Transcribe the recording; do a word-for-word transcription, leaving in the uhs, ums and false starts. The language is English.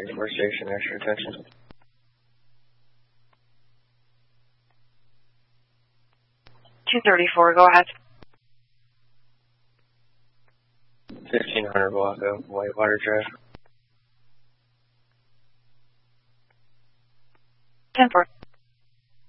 ninety-four station, extra attention. two thirty-four, go ahead. fifteen hundred block of Whitewater Drive. ten four.